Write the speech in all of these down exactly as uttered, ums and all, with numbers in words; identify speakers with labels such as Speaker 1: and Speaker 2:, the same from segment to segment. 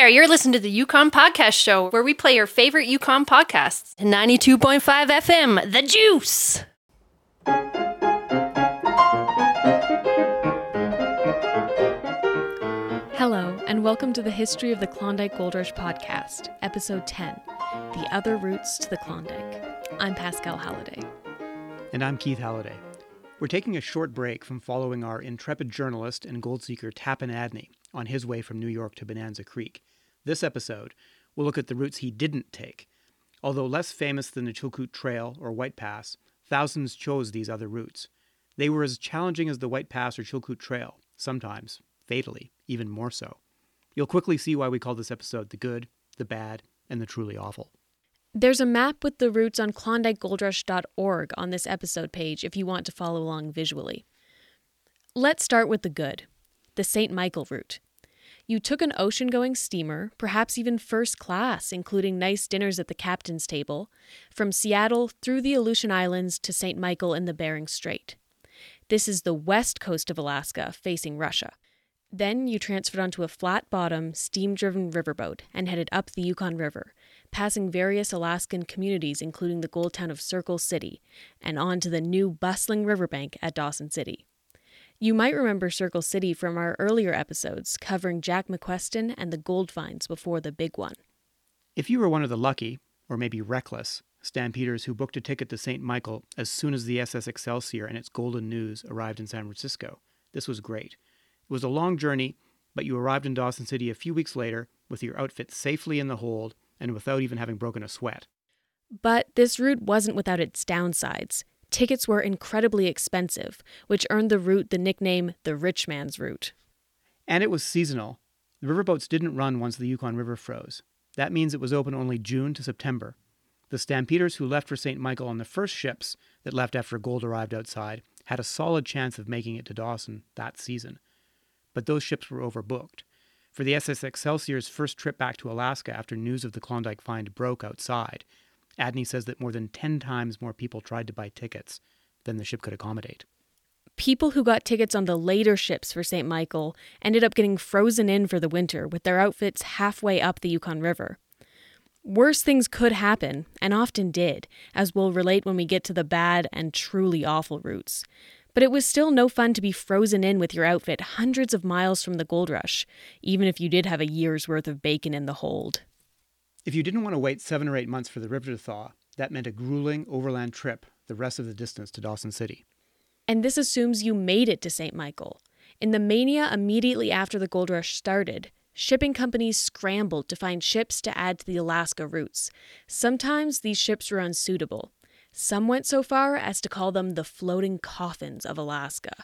Speaker 1: there, you're listening to the Yukon Podcast Show, where we play your favorite Yukon podcasts. ninety-two point five F M, The Juice!
Speaker 2: Hello, and welcome to the History of the Klondike Gold Rush podcast, episode ten, The Other Routes to the Klondike. I'm Pascal Halliday.
Speaker 3: And I'm Keith Halliday. We're taking a short break from following our intrepid journalist and gold seeker Tappan Adney on his way from New York to Bonanza Creek. This episode, we'll look at the routes he didn't take. Although less famous than the Chilkoot Trail or White Pass, thousands chose these other routes. They were as challenging as the White Pass or Chilkoot Trail, sometimes, fatally, even more so. You'll quickly see why we call this episode The Good, The Bad, and The Truly Awful.
Speaker 2: There's a map with the routes on klondike gold rush dot org on this episode page if you want to follow along visually. Let's start with the good, the Saint Michael route. You took an ocean-going steamer, perhaps even first class, including nice dinners at the captain's table, from Seattle through the Aleutian Islands to Saint Michael in the Bering Strait. This is the west coast of Alaska, facing Russia. Then you transferred onto a flat-bottom, steam-driven riverboat and headed up the Yukon River, passing various Alaskan communities including the gold town of Circle City, and on to the new bustling riverbank at Dawson City. You might remember Circle City from our earlier episodes covering Jack McQuestion and the gold finds before the big one.
Speaker 3: If you were one of the lucky, or maybe reckless, stampeders who booked a ticket to Saint Michael as soon as the S S Excelsior and its golden news arrived in San Francisco, this was great. It was a long journey, but you arrived in Dawson City a few weeks later with your outfit safely in the hold and without even having broken a sweat.
Speaker 2: But this route wasn't without its downsides. Tickets were incredibly expensive, which earned the route the nickname the rich man's route.
Speaker 3: And it was seasonal. The riverboats didn't run once the Yukon River froze. That means it was open only June to September. The stampeders who left for Saint Michael on the first ships that left after gold arrived outside had a solid chance of making it to Dawson that season. But those ships were overbooked. For the S S Excelsior's first trip back to Alaska after news of the Klondike find broke outside, Adney says that more than ten times more people tried to buy tickets than the ship could accommodate.
Speaker 2: People who got tickets on the later ships for Saint Michael ended up getting frozen in for the winter with their outfits halfway up the Yukon River. Worse things could happen, and often did, as we'll relate when we get to the bad and truly awful routes. But it was still no fun to be frozen in with your outfit hundreds of miles from the gold rush, even if you did have a year's worth of bacon in the hold.
Speaker 3: If you didn't want to wait seven or eight months for the river to thaw, that meant a grueling overland trip the rest of the distance to Dawson City.
Speaker 2: And this assumes you made it to Saint Michael. In the mania immediately after the gold rush started, shipping companies scrambled to find ships to add to the Alaska routes. Sometimes these ships were unsuitable. Some went so far as to call them the floating coffins of Alaska.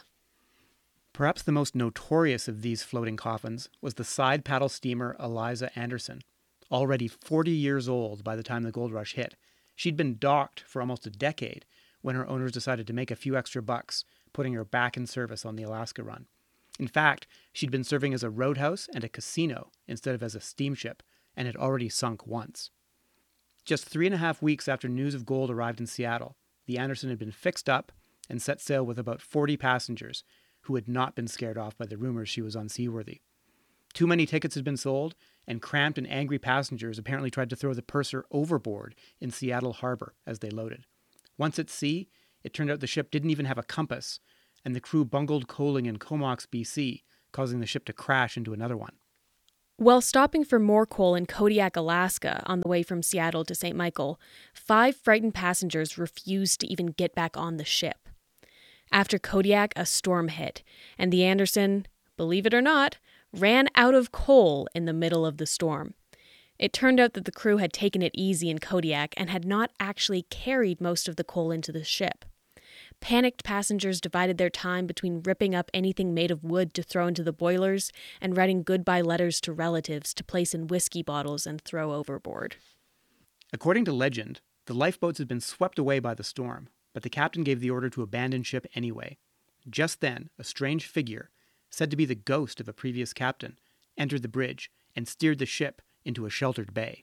Speaker 3: Perhaps the most notorious of these floating coffins was the side paddle steamer Eliza Anderson. Already forty years old by the time the gold rush hit, she'd been docked for almost a decade when her owners decided to make a few extra bucks, putting her back in service on the Alaska run. In fact, she'd been serving as a roadhouse and a casino instead of as a steamship, and had already sunk once. Just three and a half weeks after news of gold arrived in Seattle, the Anderson had been fixed up and set sail with about forty passengers who had not been scared off by the rumors she was unseaworthy. Too many tickets had been sold, and cramped and angry passengers apparently tried to throw the purser overboard in Seattle Harbor as they loaded. Once at sea, it turned out the ship didn't even have a compass, and the crew bungled coaling in Comox, B C, causing the ship to crash into another one.
Speaker 2: While stopping for more coal in Kodiak, Alaska, on the way from Seattle to Saint Michael, five frightened passengers refused to even get back on the ship. After Kodiak, a storm hit, and the Anderson, believe it or not, ran out of coal in the middle of the storm. It turned out that the crew had taken it easy in Kodiak and had not actually carried most of the coal into the ship. Panicked passengers divided their time between ripping up anything made of wood to throw into the boilers and writing goodbye letters to relatives to place in whiskey bottles and throw overboard.
Speaker 3: According to legend, the lifeboats had been swept away by the storm, but the captain gave the order to abandon ship anyway. Just then, a strange figure, said to be the ghost of a previous captain, entered the bridge and steered the ship into a sheltered bay.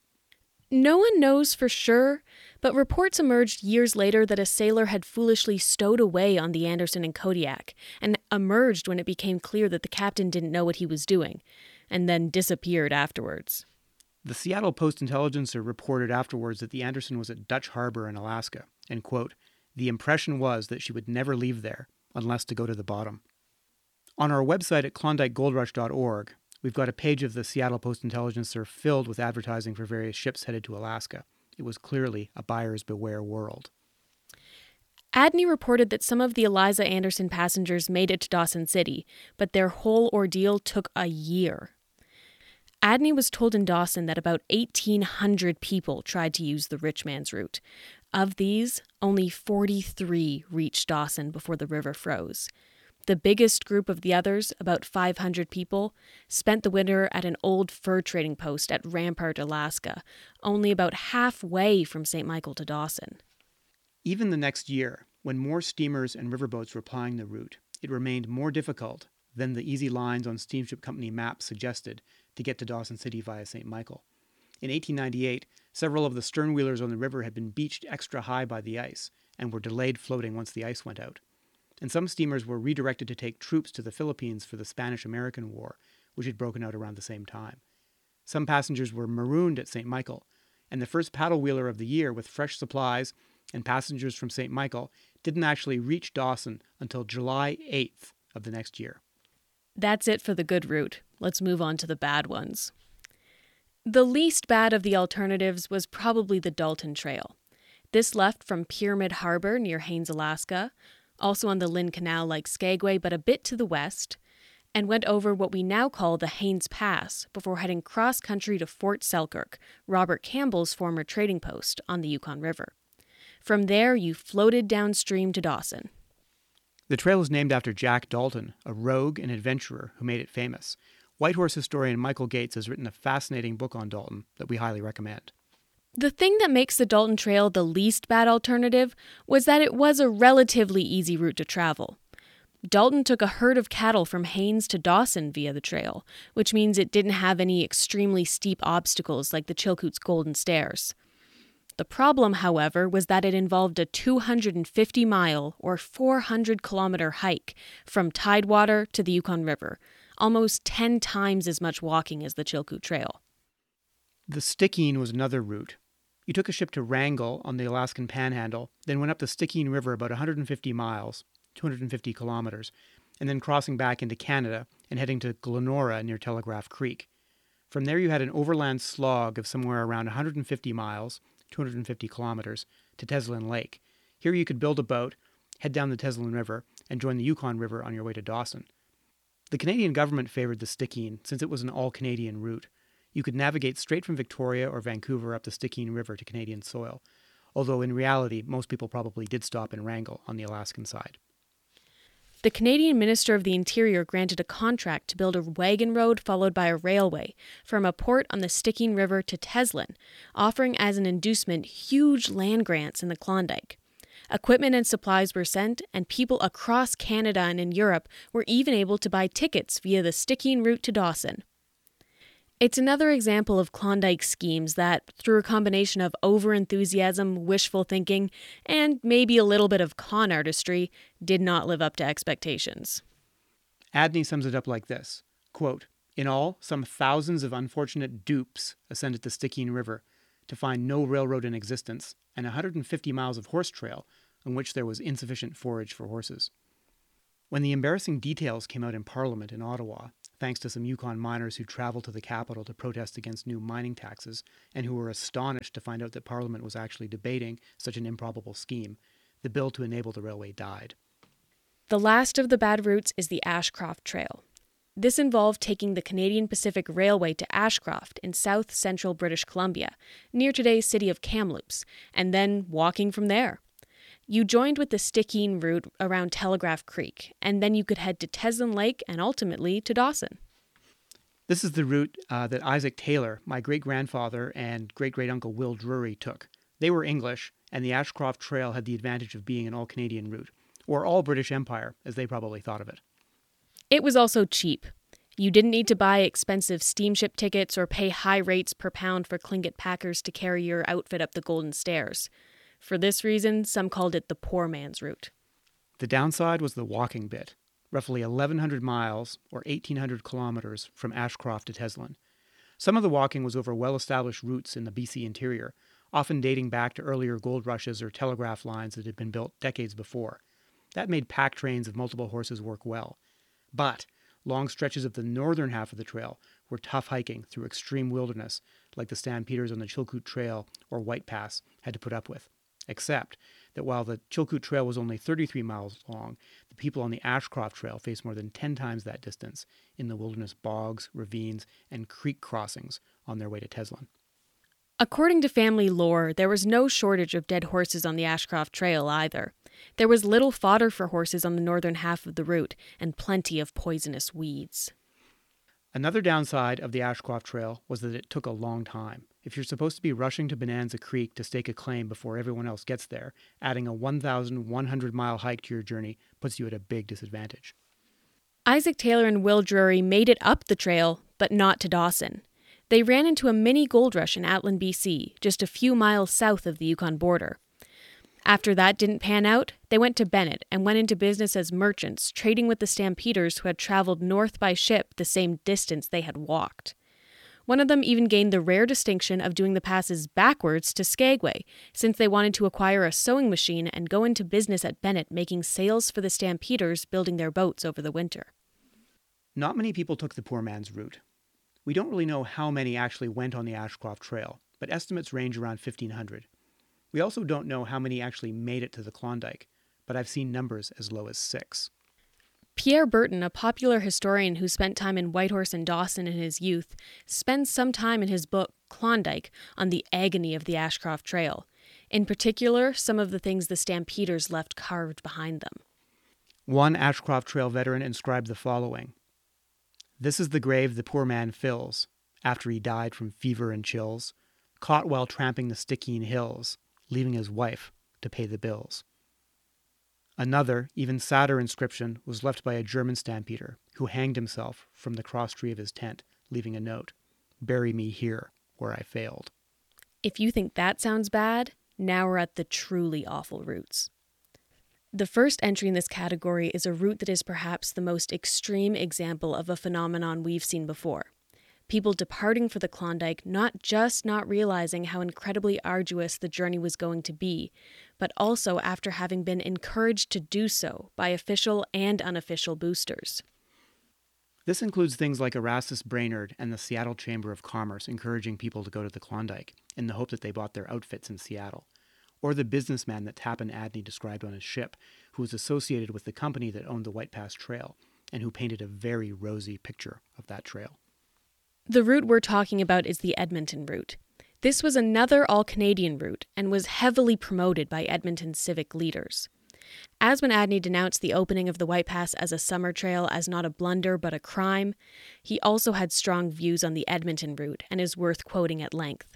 Speaker 2: No one knows for sure, but reports emerged years later that a sailor had foolishly stowed away on the Anderson in Kodiak and emerged when it became clear that the captain didn't know what he was doing, and then disappeared afterwards.
Speaker 3: The Seattle Post-Intelligencer reported afterwards that the Anderson was at Dutch Harbor in Alaska, and, quote, the impression was that she would never leave there unless to go to the bottom. On our website at klondike gold rush dot org, we've got a page of the Seattle Post-Intelligencer filled with advertising for various ships headed to Alaska. It was clearly a buyer's beware world.
Speaker 2: Adney reported that some of the Eliza Anderson passengers made it to Dawson City, but their whole ordeal took a year. Adney was told in Dawson that about eighteen hundred people tried to use the rich man's route. Of these, only forty-three reached Dawson before the river froze. The biggest group of the others, about five hundred people, spent the winter at an old fur trading post at Rampart, Alaska, only about halfway from Saint Michael to Dawson.
Speaker 3: Even the next year, when more steamers and riverboats were plying the route, it remained more difficult than the easy lines on steamship company maps suggested to get to Dawson City via Saint Michael. In eighteen ninety-eight, several of the sternwheelers on the river had been beached extra high by the ice and were delayed floating once the ice went out. And some steamers were redirected to take troops to the Philippines for the Spanish-American War, which had broken out around the same time. Some passengers were marooned at Saint Michael, and the first paddle wheeler of the year with fresh supplies and passengers from Saint Michael didn't actually reach Dawson until July eighth of the next year.
Speaker 2: That's it for the good route. Let's move on to the bad ones. The least bad of the alternatives was probably the Dalton Trail. This left from Pyramid Harbor near Haines, Alaska, also on the Lynn Canal like Skagway but a bit to the west, and went over what we now call the Haines Pass before heading cross-country to Fort Selkirk, Robert Campbell's former trading post on the Yukon River. From there, you floated downstream to Dawson.
Speaker 3: The trail is named after Jack Dalton, a rogue and adventurer who made it famous. Whitehorse historian Michael Gates has written a fascinating book on Dalton that we highly recommend.
Speaker 2: The thing that makes the Dalton Trail the least bad alternative was that it was a relatively easy route to travel. Dalton took a herd of cattle from Haines to Dawson via the trail, which means it didn't have any extremely steep obstacles like the Chilkoot's Golden Stairs. The problem, however, was that it involved a two hundred fifty mile or four hundred kilometer hike from Tidewater to the Yukon River, almost ten times as much walking as the Chilkoot Trail.
Speaker 3: The Stickeen was another route. You took a ship to Wrangell on the Alaskan Panhandle, then went up the Stickeen River about one hundred fifty miles, two hundred fifty kilometers, and then crossing back into Canada and heading to Glenora near Telegraph Creek. From there you had an overland slog of somewhere around one hundred fifty miles, two hundred fifty kilometers, to Teslin Lake. Here you could build a boat, head down the Teslin River, and join the Yukon River on your way to Dawson. The Canadian government favored the Stickeen since it was an all-Canadian route. You could navigate straight from Victoria or Vancouver up the Stickeen River to Canadian soil, although in reality most people probably did stop in Wrangell on the Alaskan side.
Speaker 2: The Canadian Minister of the Interior granted a contract to build a wagon road followed by a railway from a port on the Stickeen River to Teslin, offering as an inducement huge land grants in the Klondike. Equipment and supplies were sent, and people across Canada and in Europe were even able to buy tickets via the Stickeen route to Dawson. It's another example of Klondike schemes that, through a combination of over-enthusiasm, wishful thinking, and maybe a little bit of con artistry, did not live up to expectations.
Speaker 3: Adney sums it up like this, quote, in all, some thousands of unfortunate dupes ascended the Stickeen River to find no railroad in existence and one hundred fifty miles of horse trail on which there was insufficient forage for horses. When the embarrassing details came out in Parliament in Ottawa, thanks to some Yukon miners who traveled to the capital to protest against new mining taxes and who were astonished to find out that Parliament was actually debating such an improbable scheme, the bill to enable the railway died.
Speaker 2: The last of the bad routes is the Ashcroft Trail. This involved taking the Canadian Pacific Railway to Ashcroft in south-central British Columbia, near today's city of Kamloops, and then walking from there. You joined with the Stickeen route around Telegraph Creek, and then you could head to Teslin Lake and ultimately to Dawson.
Speaker 3: This is the route uh, that Isaac Taylor, my great-grandfather, and great-great-uncle Will Drury took. They were English, and the Ashcroft Trail had the advantage of being an all-Canadian route, or all-British Empire, as they probably thought of it.
Speaker 2: It was also cheap. You didn't need to buy expensive steamship tickets or pay high rates per pound for Tlingit packers to carry your outfit up the Golden Stairs. For this reason, some called it the poor man's route.
Speaker 3: The downside was the walking bit, roughly eleven hundred miles or eighteen hundred kilometers from Ashcroft to Teslin. Some of the walking was over well-established routes in the B C interior, often dating back to earlier gold rushes or telegraph lines that had been built decades before. That made pack trains of multiple horses work well. But long stretches of the northern half of the trail were tough hiking through extreme wilderness, like the stampeders on the Chilkoot Trail or White Pass had to put up with. Except that while the Chilkoot Trail was only thirty-three miles long, the people on the Ashcroft Trail faced more than ten times that distance in the wilderness bogs, ravines, and creek crossings on their way to Teslin.
Speaker 2: According to family lore, there was no shortage of dead horses on the Ashcroft Trail either. There was little fodder for horses on the northern half of the route, and plenty of poisonous weeds.
Speaker 3: Another downside of the Ashcroft Trail was that it took a long time. If you're supposed to be rushing to Bonanza Creek to stake a claim before everyone else gets there, adding a one thousand one hundred mile hike to your journey puts you at a big disadvantage.
Speaker 2: Isaac Taylor and Will Drury made it up the trail, but not to Dawson. They ran into a mini gold rush in Atlin, B C, just a few miles south of the Yukon border. After that didn't pan out, they went to Bennett and went into business as merchants, trading with the stampeders who had traveled north by ship the same distance they had walked. One of them even gained the rare distinction of doing the passes backwards to Skagway, since they wanted to acquire a sewing machine and go into business at Bennett making sails for the stampeders building their boats over the winter.
Speaker 3: Not many people took the poor man's route. We don't really know how many actually went on the Ashcroft Trail, but estimates range around fifteen hundred. We also don't know how many actually made it to the Klondike, but I've seen numbers as low as six.
Speaker 2: Pierre Burton, a popular historian who spent time in Whitehorse and Dawson in his youth, spends some time in his book, Klondike, on the agony of the Ashcroft Trail. In particular, some of the things the stampeders left carved behind them.
Speaker 3: One Ashcroft Trail veteran inscribed the following: "This is the grave the poor man fills, after he died from fever and chills, caught while tramping the Stickeen hills, leaving his wife to pay the bills." Another, even sadder inscription was left by a German stampeder who hanged himself from the cross-tree of his tent, leaving a note, "Bury me here, where I failed."
Speaker 2: If you think that sounds bad, now we're at the truly awful routes. The first entry in this category is a route that is perhaps the most extreme example of a phenomenon we've seen before. People departing for the Klondike not just not realizing how incredibly arduous the journey was going to be, but also after having been encouraged to do so by official and unofficial boosters.
Speaker 3: This includes things like Erastus Brainerd and the Seattle Chamber of Commerce encouraging people to go to the Klondike in the hope that they bought their outfits in Seattle, or the businessman that Tappan Adney described on his ship, who was associated with the company that owned the White Pass Trail, and who painted a very rosy picture of that trail.
Speaker 2: The route we're talking about is the Edmonton route. This was another all-Canadian route and was heavily promoted by Edmonton civic leaders. As when Adney denounced the opening of the White Pass as a summer trail as not a blunder but a crime, he also had strong views on the Edmonton route and is worth quoting at length.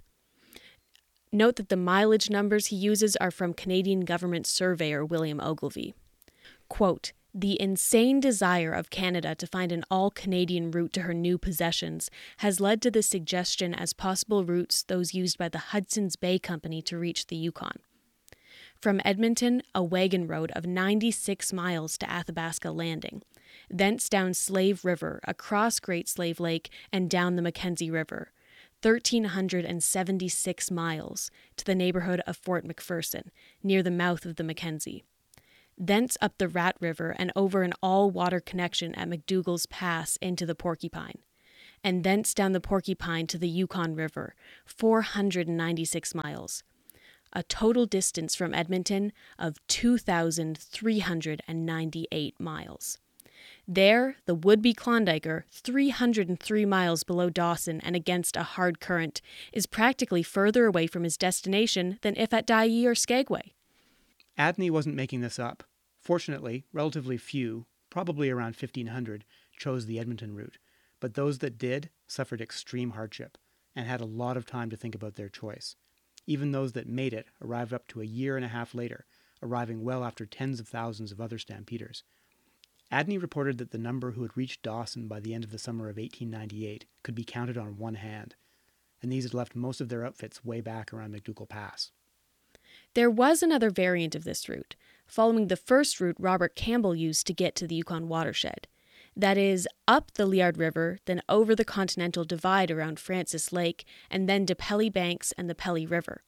Speaker 2: Note that the mileage numbers he uses are from Canadian government surveyor William Ogilvie. Quote, "The insane desire of Canada to find an all-Canadian route to her new possessions has led to the suggestion as possible routes those used by the Hudson's Bay Company to reach the Yukon. From Edmonton, a wagon road of ninety-six miles to Athabasca Landing, thence down Slave River, across Great Slave Lake, and down the Mackenzie River, one thousand three hundred seventy-six miles, to the neighborhood of Fort McPherson, near the mouth of the Mackenzie. Thence up the Rat River and over an all-water connection at McDougall's Pass into the Porcupine, and thence down the Porcupine to the Yukon River, four hundred ninety-six miles, a total distance from Edmonton of two thousand three hundred ninety-eight miles. There, the would-be Klondiker, three hundred three miles below Dawson and against a hard current, is practically further away from his destination than if at Dyea or Skagway.
Speaker 3: Adney wasn't making this up. Fortunately, relatively few, probably around fifteen hundred, chose the Edmonton route, but those that did suffered extreme hardship and had a lot of time to think about their choice. Even those that made it arrived up to a year and a half later, arriving well after tens of thousands of other stampeders. Adney reported that the number who had reached Dawson by the end of the summer of eighteen ninety-eight could be counted on one hand, and these had left most of their outfits way back around McDougall Pass.
Speaker 2: There was another variant of this route, following the first route Robert Campbell used to get to the Yukon watershed. That is, up the Liard River, then over the Continental Divide around Francis Lake, and then to Pelly Banks and the Pelly River.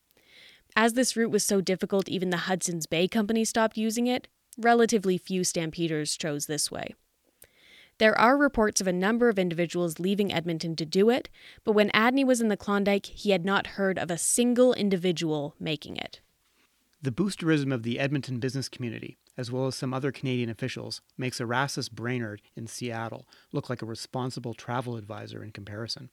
Speaker 2: As this route was so difficult even the Hudson's Bay Company stopped using it, relatively few stampeders chose this way. There are reports of a number of individuals leaving Edmonton to do it, but when Adney was in the Klondike, he had not heard of a single individual making it.
Speaker 3: The boosterism of the Edmonton business community, as well as some other Canadian officials, makes Erastus Brainerd in Seattle look like a responsible travel advisor in comparison.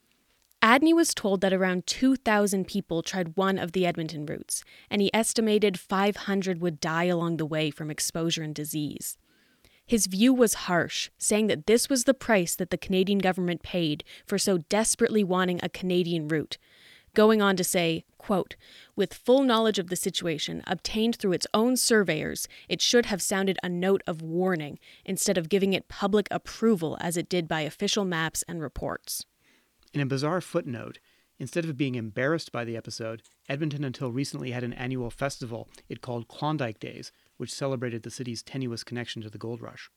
Speaker 2: Adney was told that around two thousand people tried one of the Edmonton routes, and he estimated five hundred would die along the way from exposure and disease. His view was harsh, saying that this was the price that the Canadian government paid for so desperately wanting a Canadian route, going on to say, quote, "With full knowledge of the situation, obtained through its own surveyors, it should have sounded a note of warning instead of giving it public approval as it did by official maps and reports."
Speaker 3: In a bizarre footnote, instead of being embarrassed by the episode, Edmonton until recently had an annual festival it called Klondike Days, which celebrated the city's tenuous connection to the gold rush.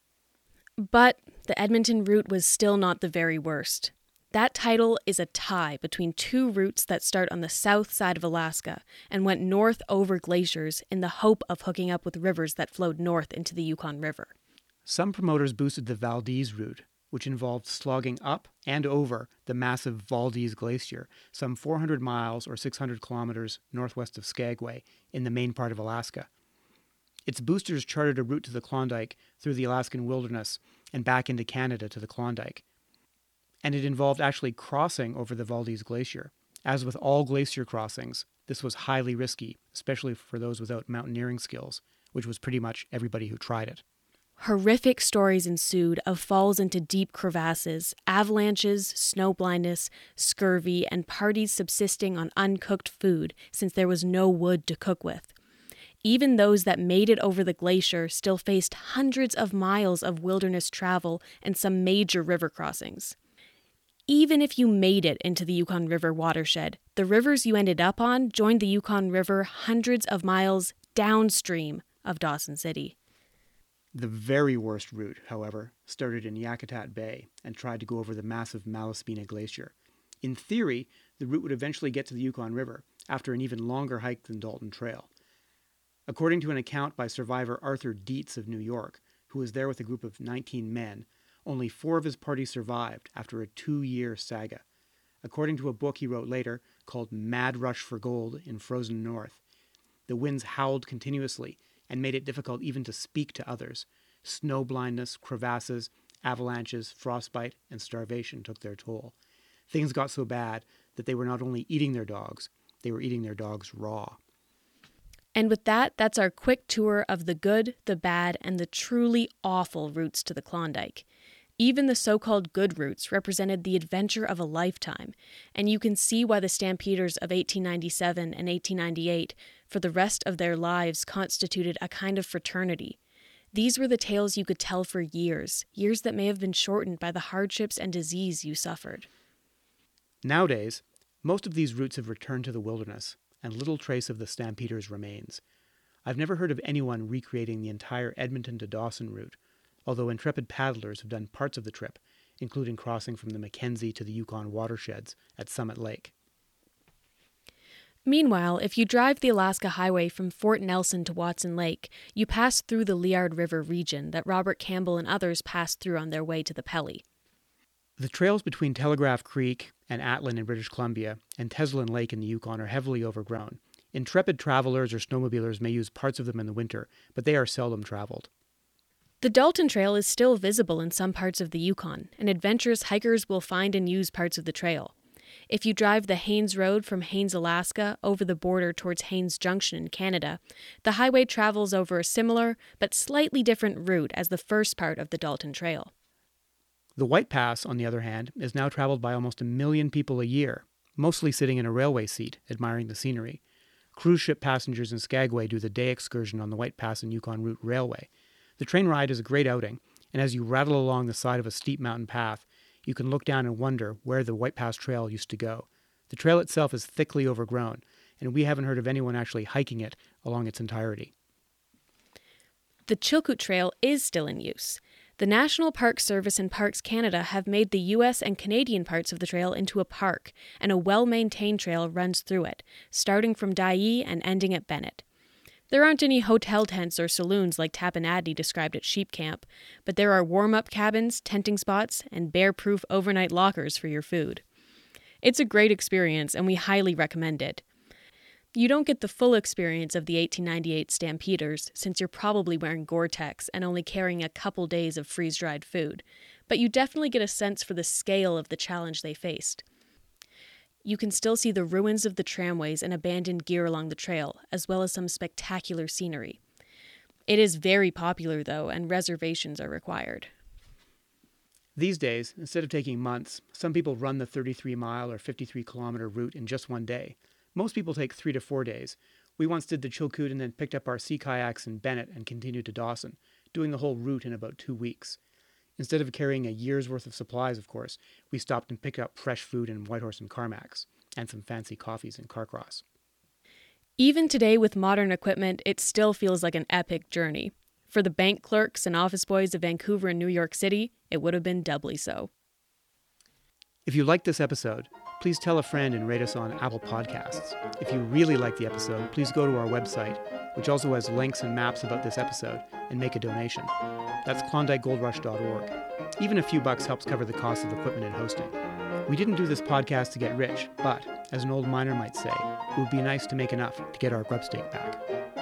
Speaker 2: But the Edmonton route was still not the very worst. That title is a tie between two routes that start on the south side of Alaska and went north over glaciers in the hope of hooking up with rivers that flowed north into the Yukon River.
Speaker 3: Some promoters boosted the Valdez route, which involved slogging up and over the massive Valdez Glacier, some four hundred miles or six hundred kilometers northwest of Skagway in the main part of Alaska. Its boosters charted a route to the Klondike through the Alaskan wilderness and back into Canada to the Klondike. And it involved actually crossing over the Valdez Glacier. As with all glacier crossings, this was highly risky, especially for those without mountaineering skills, which was pretty much everybody who tried it.
Speaker 2: Horrific stories ensued of falls into deep crevasses, avalanches, snow blindness, scurvy, and parties subsisting on uncooked food since there was no wood to cook with. Even those that made it over the glacier still faced hundreds of miles of wilderness travel and some major river crossings. Even if you made it into the Yukon River watershed, the rivers you ended up on joined the Yukon River hundreds of miles downstream of Dawson City.
Speaker 3: The very worst route, however, started in Yakutat Bay and tried to go over the massive Malaspina Glacier. In theory, the route would eventually get to the Yukon River after an even longer hike than Dalton Trail. According to an account by survivor Arthur Dietz of New York, who was there with a group of nineteen men, only four of his party survived after a two-year saga. According to a book he wrote later called Mad Rush for Gold in Frozen North, the winds howled continuously and made it difficult even to speak to others. Snow blindness, crevasses, avalanches, frostbite, and starvation took their toll. Things got so bad that they were not only eating their dogs, they were eating their dogs raw.
Speaker 2: And with that, that's our quick tour of the good, the bad, and the truly awful routes to the Klondike. Even the so-called good routes represented the adventure of a lifetime, and you can see why the stampeders of eighteen ninety-seven and eighteen ninety-eight, for the rest of their lives, constituted a kind of fraternity. These were the tales you could tell for years, years that may have been shortened by the hardships and disease you suffered.
Speaker 3: Nowadays, most of these routes have returned to the wilderness, and little trace of the stampeders remains. I've never heard of anyone recreating the entire Edmonton to Dawson route, although intrepid paddlers have done parts of the trip, including crossing from the Mackenzie to the Yukon watersheds at Summit Lake.
Speaker 2: Meanwhile, if you drive the Alaska Highway from Fort Nelson to Watson Lake, you pass through the Liard River region that Robert Campbell and others passed through on their way to the Pelly.
Speaker 3: The trails between Telegraph Creek and Atlin in British Columbia and Teslin Lake in the Yukon are heavily overgrown. Intrepid travelers or snowmobilers may use parts of them in the winter, but they are seldom traveled.
Speaker 2: The Dalton Trail is still visible in some parts of the Yukon, and adventurous hikers will find and use parts of the trail. If you drive the Haines Road from Haines, Alaska, over the border towards Haines Junction in Canada, the highway travels over a similar but slightly different route as the first part of the Dalton Trail.
Speaker 3: The White Pass, on the other hand, is now traveled by almost a million people a year, mostly sitting in a railway seat, admiring the scenery. Cruise ship passengers in Skagway do the day excursion on the White Pass and Yukon Route Railway. The train ride is a great outing, and as you rattle along the side of a steep mountain path, you can look down and wonder where the White Pass Trail used to go. The trail itself is thickly overgrown, and we haven't heard of anyone actually hiking it along its entirety.
Speaker 2: The Chilkoot Trail is still in use. The National Park Service and Parks Canada have made the U S and Canadian parts of the trail into a park, and a well-maintained trail runs through it, starting from Dyea and ending at Bennett. There aren't any hotel tents or saloons like Tappanadney described at Sheep Camp, but there are warm-up cabins, tenting spots, and bear-proof overnight lockers for your food. It's a great experience, and we highly recommend it. You don't get the full experience of the eighteen ninety-eight Stampeders, since you're probably wearing Gore-Tex and only carrying a couple days of freeze-dried food, but you definitely get a sense for the scale of the challenge they faced. You can still see the ruins of the tramways and abandoned gear along the trail, as well as some spectacular scenery. It is very popular, though, and reservations are required.
Speaker 3: These days, instead of taking months, some people run the thirty-three mile or fifty-three kilometer route in just one day. Most people take three to four days. We once did the Chilkoot and then picked up our sea kayaks in Bennett and continued to Dawson, doing the whole route in about two weeks. Instead of carrying a year's worth of supplies, of course, we stopped and picked up fresh food in Whitehorse and Carmacks, and some fancy coffees in Carcross.
Speaker 2: Even today with modern equipment, it still feels like an epic journey. For the bank clerks and office boys of Vancouver and New York City, it would have been doubly so.
Speaker 3: If you liked this episode, please tell a friend and rate us on Apple Podcasts. If you really like the episode, please go to our website, which also has links and maps about this episode, and make a donation. That's klondike gold rush dot org. Even a few bucks helps cover the cost of equipment and hosting. We didn't do this podcast to get rich, but, as an old miner might say, it would be nice to make enough to get our grub stake back.